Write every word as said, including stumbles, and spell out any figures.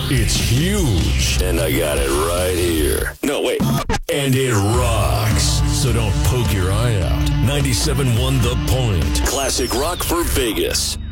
It's huge. And I got it right here. No, wait. And it rocks. So don't poke your eye out. ninety-seven point one The Point. Classic rock for Vegas.